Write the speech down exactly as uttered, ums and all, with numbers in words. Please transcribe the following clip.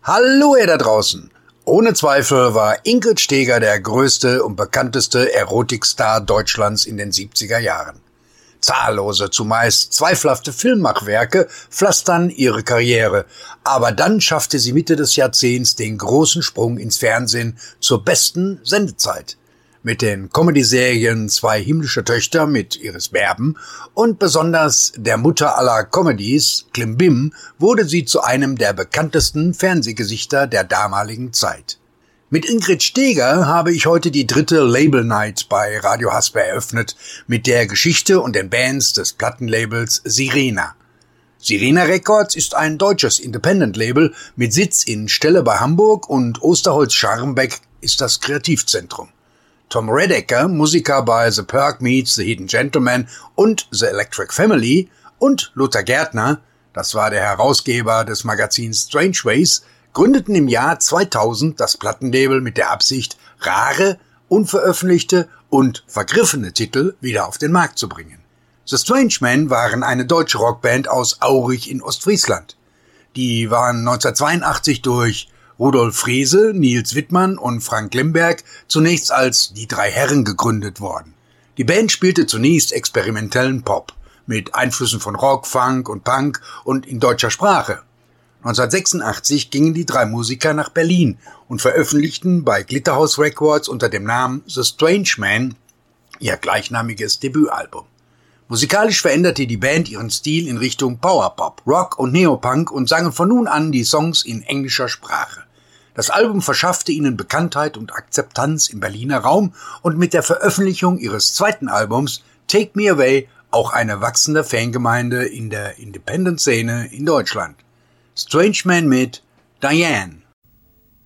Hallo ihr da draußen! Ohne Zweifel war Ingrid Steeger der größte und bekannteste Erotikstar Deutschlands in den siebziger Jahren. Zahllose, zumeist zweifelhafte Filmmachwerke pflastern ihre Karriere, aber dann schaffte sie Mitte des Jahrzehnts den großen Sprung ins Fernsehen zur besten Sendezeit. Mit den Comedy-Serien Zwei himmlische Töchter mit Iris Berben und besonders der Mutter aller Comedies, Klimbim, wurde sie zu einem der bekanntesten Fernsehgesichter der damaligen Zeit. Mit Ingrid Steeger habe ich heute die dritte Label Night bei Radio Hasper eröffnet, mit der Geschichte und den Bands des Plattenlabels Sirena. Sirena Records ist ein deutsches Independent-Label mit Sitz in Stelle bei Hamburg und Osterholz-Scharmbeck ist das Kreativzentrum. Tom Redeker, Musiker bei The Perk Meets The Hidden Gentleman und The Electric Family, und Lothar Gärtner, das war der Herausgeber des Magazins Strange Ways, gründeten im Jahr zweitausend das Plattenlabel mit der Absicht, rare, unveröffentlichte und vergriffene Titel wieder auf den Markt zu bringen. The Strange Men waren eine deutsche Rockband aus Aurich in Ostfriesland. Die waren neunzehnhundertzweiundachtzig durch Rudolf Frese, Nils Wittmann und Frank Lemberg zunächst als die drei Herren gegründet worden. Die Band spielte zunächst experimentellen Pop mit Einflüssen von Rock, Funk und Punk und in deutscher Sprache. neunzehnhundertsechsundachtzig gingen die drei Musiker nach Berlin und veröffentlichten bei Glitterhouse Records unter dem Namen The Strange Men ihr gleichnamiges Debütalbum. Musikalisch veränderte die Band ihren Stil in Richtung Powerpop, Rock und Neopunk und sangen von nun an die Songs in englischer Sprache. Das Album verschaffte ihnen Bekanntheit und Akzeptanz im Berliner Raum und mit der Veröffentlichung ihres zweiten Albums Take Me Away auch eine wachsende Fangemeinde in der Independent-Szene in Deutschland. Strange Man mit Diane.